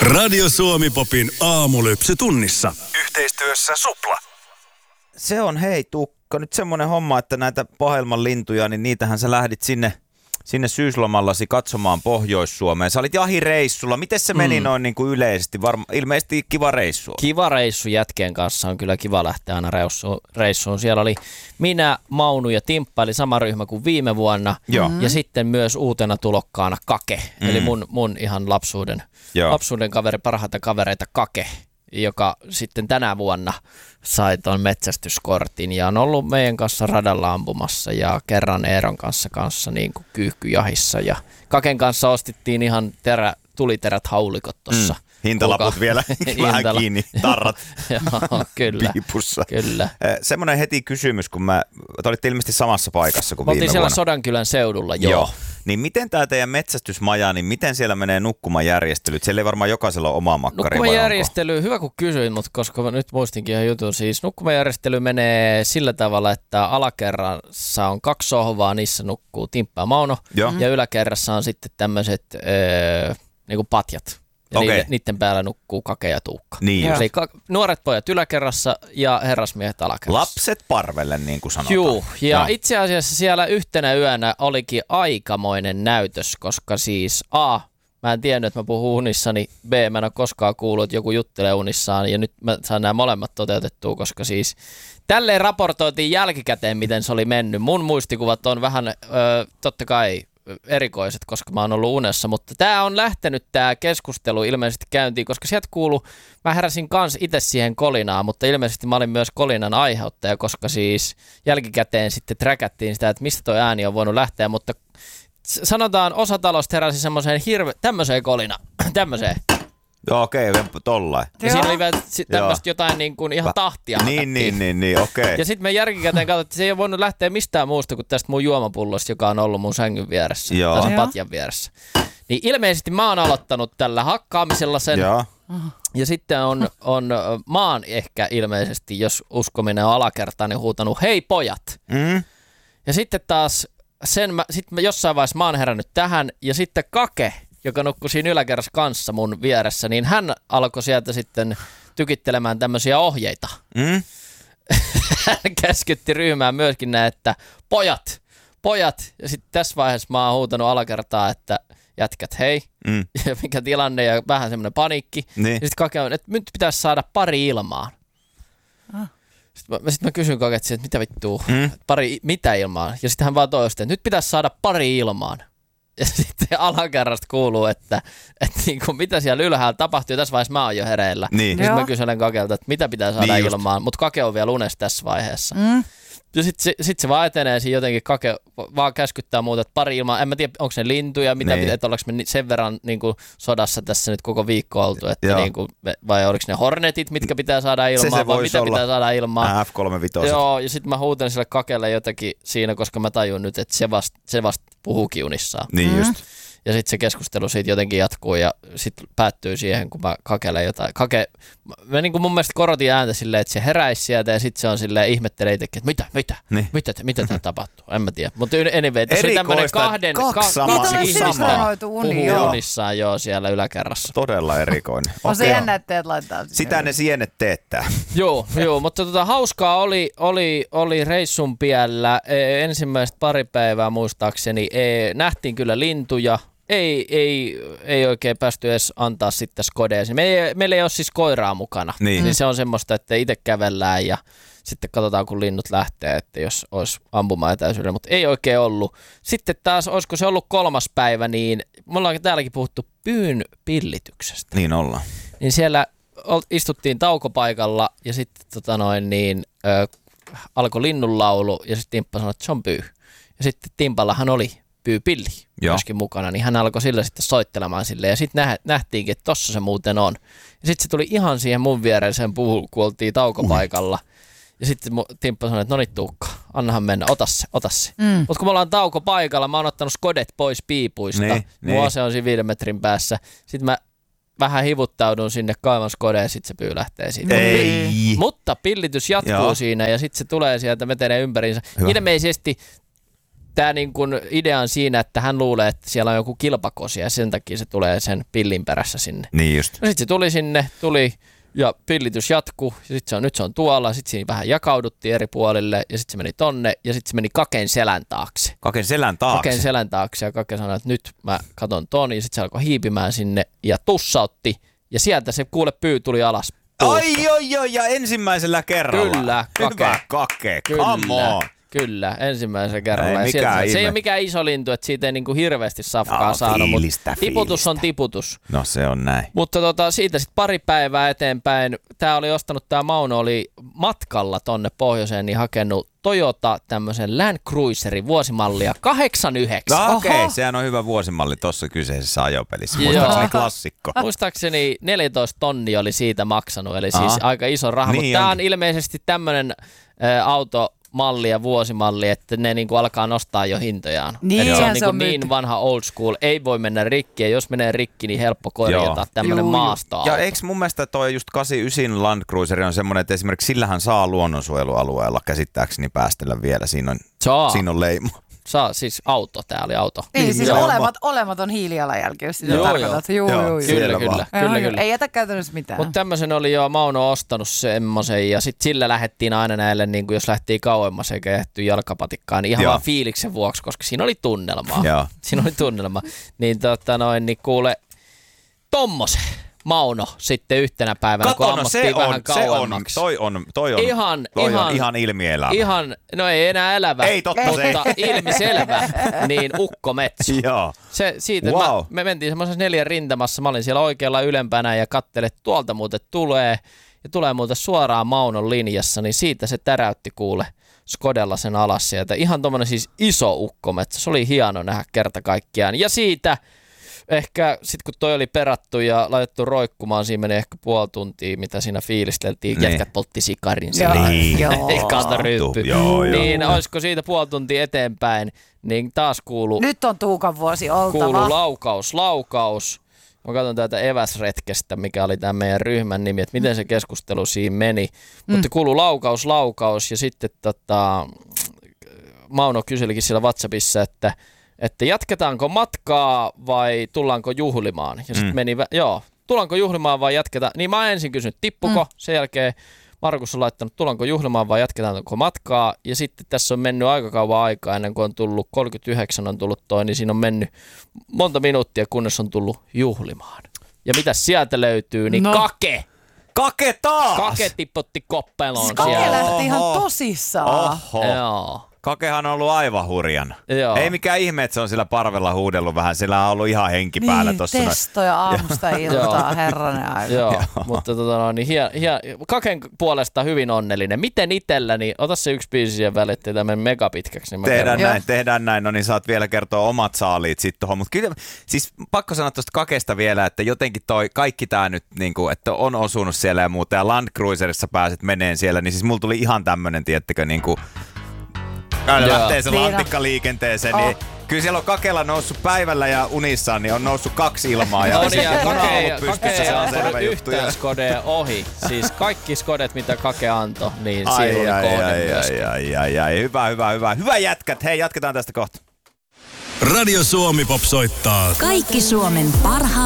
Radio Suomi Popin aamulypsy tunnissa. Yhteistyössä Supla. Se on hei Tukka, nyt semmoinen homma, että näitä pahelman lintuja, niin niitähän sä lähdit sinne syyslomallasi katsomaan Pohjois-Suomeen. Sä olit jahireissulla. Miten se meni noin niin kuin yleisesti? Ilmeisesti kiva reissu. Kiva reissu jätkien kanssa, on kyllä kiva lähteä aina reissuun. Siellä oli minä, Maunu ja Timppa, eli sama ryhmä kuin viime vuonna. Ja sitten myös uutena tulokkaana Kake, eli mun ihan lapsuuden kaveri, parhaita kavereita Kake, joka sitten tänä vuonna sai tuon metsästyskortin ja on ollut meidän kanssa radalla ampumassa ja kerran Eeron kanssa niin kuin kyyhkyjahissa ja Kaken kanssa ostettiin ihan tuliterät haulikot tuossa. Hintalaput vielä vähän kiinni, tarrat Joo, kyllä, piipussa. Kyllä. Semmoinen heti kysymys, kun te olitte ilmeisesti samassa paikassa kuin viime vuonna. Oltiin siellä Sodankylän seudulla, joo. Niin miten tämä teidän metsästysmaja, niin miten siellä menee nukkumajärjestelyt? Siellä ei varmaan jokaisella ole omaa makkari. Nukkumajärjestely, hyvä kun kysyit, mutta koska nyt muistinkin ihan jutun. Siis nukkumajärjestely menee sillä tavalla, että alakerrassa on 2 sohvaa, niissä nukkuu Timppa ja Mauno. Ja yläkerrassa on sitten tämmöiset niinku patjat. Ja niiden päällä nukkuu Kake ja Tuukka. Niin. Eli nuoret pojat yläkerrassa ja herrasmiehet alakerrassa. Lapset parvelle, niin kuin sanotaan. Juu, ja itse asiassa siellä yhtenä yönä olikin aikamoinen näytös, koska siis mä en tiennyt, että mä puhun unissani, B, mä en ole koskaan kuullut, että joku juttelee unissaan, ja nyt mä saan nämä molemmat toteutettua, koska siis tälleen raportoitiin jälkikäteen, miten se oli mennyt. Mun muistikuvat on vähän, totta kai, erikoiset, koska mä oon ollut unessa, mutta tää on lähtenyt tää keskustelu ilmeisesti käyntiin, koska sieltä kuuluu, mä heräsin kans itse siihen kolinaan, mutta ilmeisesti mä olin myös kolinan aiheuttaja, koska siis jälkikäteen sitten träkättiin sitä, että mistä toi ääni on voinut lähteä, mutta sanotaan osa talosta heräsi semmoiseen tämmöiseen kolinaan, tämmöiseen. Joo, okei, tollain. Ja siinä oli vielä tämmöistä jotain niin kuin ihan tahtia. Niin, okei. Ja sitten me jälkikäteen katsottiin, että se ei ole voinut lähteä mistään muusta kuin tästä mun juomapullosta, joka on ollut mun sängyn vieressä. Tai sen patjan vieressä. Niin ilmeisesti mä oon aloittanut tällä hakkaamisella sen. Ja sitten on maan ehkä ilmeisesti, jos uskominen on alakertaan, niin huutanut hei pojat. Ja sitten taas mä jossain vaiheessa mä oon herännyt tähän ja sitten Kake, joka nukkui siinä yläkerrassa kanssa mun vieressä, niin hän alkoi sieltä sitten tykittelemään tämmöisiä ohjeita. Hän käskytti ryhmään myöskin näin, että pojat, ja sitten tässä vaiheessa mä oon huutanut alakertaa, että jätkät hei, ja mikä tilanne, ja vähän semmoinen paniikki. Niin. Ja sitten Kake on, että nyt pitäisi saada pari ilmaan. Sitten mä kysyn Kakelta, että mitä vittua, mitä ilmaan? Ja sitten hän vaan toisti, että nyt pitäisi saada pari ilmaan. Ja sitten alakerrasta kuuluu, että niinku, mitä siellä ylhäällä tapahtuu. Ja tässä vaiheessa mä oon jo hereillä. Niin. Sitten mä kyselen Kakelta, että mitä pitää saada ilmaan. Mutta Kake on vielä unessa tässä vaiheessa. Ja sitten se vaan etenee siinä jotenkin. Kake vaan käskyttää muuta, että pari ilmaa. En mä tiedä, onko ne lintuja, että ollaanko me sen verran niinku, sodassa tässä nyt koko viikko oltu. Että, niinku, vai oliko ne hornetit, mitkä pitää saada ilmaan, vai mitä pitää saada ilmaan. F-35. Joo, ja sitten mä huutan sille Kakelle jotakin siinä, koska mä tajun nyt, että se vasta puhuukin unissaan. Niin just. Ja sitten se keskustelu siitä jotenkin jatkuu ja sitten päättyy siihen, kun mä Kakelle jotain. Mä niin kuin mun mielestä korotin ääntä silleen, että se heräisi sieltä ja sitten se on silleen ihmettelee itsekin, että mitä tämä tapahtuu, en mä tiedä. Mutta anyway, tässä oli tämmöinen kaksi ihmistä puhuu unissaan siellä yläkerrassa. Todella erikoinen. On se jännä, että teet laittaa. Sitä ne sienet teettää. Joo, mutta hauskaa oli reissun piellä. Ensimmäiset pari päivää muistaakseni nähtiin kyllä lintuja. Ei oikein päästy edes antaa sitten skodeja. Meillä ei ole siis koiraa mukana. Niin se on semmoista, että itse kävellään ja sitten katsotaan, kun linnut lähtee, että jos olisi ampumaetäisyydellä, mutta ei oikein ollut. Sitten taas, olisiko se ollut 3. päivä, niin me ollaan täälläkin puhuttu pyyn pillityksestä. Niin ollaan. Niin siellä istuttiin taukopaikalla ja sitten alkoi linnunlaulu ja sitten Timppa sanoi, että se on pyy. Ja sitten Timpallahan oli pyypilli myöskin mukana, niin hän alkoi sillä sitten soittelemaan silleen, ja sitten nähtiinkin, että tossa se muuten on. Ja sitten se tuli ihan siihen mun viereiseen puuhun, kun oltiin taukopaikalla, ja sitten Timppa sanoi, että no niin Tuukka, annahan mennä, ota se. Mutta kun me ollaan taukopaikalla, mä oon ottanut skodet pois piipuista, mun ase on siinä 5 metrin päässä, sitten mä vähän hivuttaudun sinne kaivan skodeen ja sitten se pyy lähtee siitä. Mutta pillitys jatkuu siinä, ja sitten se tulee sieltä, vetelee ympäriinsä. Ilmeisesti tämä niin kuin idea on siinä, että hän luulee, että siellä on joku kilpakosia ja sen takia se tulee sen pillin perässä sinne. Niin just. No sitten se tuli sinne, ja pillitys jatkuu, ja nyt se on tuolla, sitten siinä vähän jakauduttiin eri puolille, ja sitten se meni tonne, ja sitten se meni Kaken selän taakse. Kaken selän taakse? Kaken selän taakse, ja Kake sanoi, että nyt mä katon ton, ja sitten se alkoi hiipimään sinne, ja tussautti, ja sieltä se pyyy tuli alas. Ai, ja ensimmäisellä kerralla. Kyllä, Kake. Hyvä Kake, come on. Kyllä, ensimmäisellä kerralla. Ei se ei ole mikään iso lintu, että siitä ei niinku hirveästi safkaa saanut, mutta tiputus on tiputus. No se on näin. Mutta siitä sitten pari päivää eteenpäin. Tämä Mauno oli matkalla tonne pohjoiseen, niin hakenut Toyota tämmöisen Land Cruiserin vuosimallia 89. No okei, sehän on hyvä vuosimalli tuossa kyseisessä ajopelissä. Muistaakseni klassikko. Muistaakseni 14 tonnia oli siitä maksanut, eli siis aika iso raha. Niin mutta tämä on ilmeisesti tämmöinen automalli ja vuosimalli, että ne niinku alkaa nostaa jo hintojaan. Se on niin vanha old school, ei voi mennä rikki, ja jos menee rikki, niin helppo korjata tämmöinen maastoauto. Ja eikö mun mielestä toi just 89 Land Cruiser on semmoinen, että esimerkiksi sillähän saa luonnonsuojelualueella käsittääkseni päästellä vielä, siinä on leima. Siis auto, tää oli auto. Niin, siis olematon hiilijalanjälki, jos sitä tarkoitat. Joo. Kyllä. Ei jätä käytännössä mitään. Mutta tämmöisen oli jo Mauno ostanut semmoisen, ja sitten sillä lähdettiin aina näille, niin jos lähtiin kauemmas eikä jähty jalkapatikkaan, niin ihan vaan fiiliksen vuoksi, koska siinä oli tunnelmaa. Niin kuule, tommosen Mauno sitten yhtenä päivänä, kun ammuttiin vähän kauemmaksi. Toi on ihan ilmielävä. No ei enää elävä, ei, totta, mutta ilmiselvä, niin ukkometso. Joo. Wow. Me mentiin semmoisessa 4 rintamassa, mä olin siellä oikealla ylempänä ja katselin, että tuolta muuten tulee, ja tulee muuten suoraan Maunon linjassa, niin siitä se täräytti kuule Skodella sen alas sieltä. Ihan tommonen siis iso ukkometso, se oli hieno nähdä kerta kaikkiaan. Ja siitä ehkä sitten kun toi oli perattu ja laitettu roikkumaan, siinä meni ehkä puoli tuntia, mitä siinä fiilisteltiin. Jätkät poltti sikarin siellä. Ei kanta ryyppy. Niin olisiko siitä puoli tuntia eteenpäin, niin taas kuuluu. Nyt on Tuukan vuosi oltava. Kuuluu laukaus. Mä katson täältä eväsretkestä, mikä oli tämän meidän ryhmän nimi, että miten se keskustelu siinä meni. Mutta kuuluu laukaus ja sitten Mauno kyselikin siellä WhatsAppissa, että jatketaanko matkaa vai tullaanko juhlimaan? Ja sitten meni, tullaanko juhlimaan vai jatketaan? Niin mä oon ensin kysynyt, tippuko? Sen jälkeen Markus on laittanut, tullaanko juhlimaan vai jatketaanko matkaa? Ja sitten tässä on mennyt aika kauan aikaa ennen kuin on tullut, 39 on tullut niin siinä on mennyt monta minuuttia, kunnes on tullut juhlimaan. Ja mitä sieltä löytyy, niin Kake! Kake taas! Kake tippotti koppeloon siellä. Kake lähti ihan tosissaan. Joo. Kakehan on ollut aivan hurjan. Joo. Ei mikään ihme, että se on sillä parvella huudellut vähän. Sillä on ollut ihan henki päällä tossa. Testoja aamusta iltaa, herranen aika. Joo, mutta Kaken puolesta hyvin onnellinen. Miten itselläni, ota se yksi biisi ja välittää tämän megapitkäksi. Niin tehdään näin. No niin saat vielä kertoa omat saaliit sitten tuohon. Mutta kyllä, siis pakko sanoa tuosta Kakesta vielä, että jotenkin kaikki tää nyt, niinku, että on osunut siellä ja muuta. Ja Land Cruiserissa pääset meneen siellä, niin siis mulla tuli ihan tämmönen, tiettäkö, niinku lähtee se lantikkaliikenteeseen, niin kyllä siellä on Kakella noussut päivällä ja unissaan, niin on noussut 2 ilmaa. Ja Kake on yhtään Skodea ohi. Siis kaikki Skodet, mitä Kake antoi, niin siinä oli kohde myöskin. Hyvä jätkät. Hei, jatketaan tästä kohta. Radio Suomi Pop soittaa. Kaikki Suomen parhaat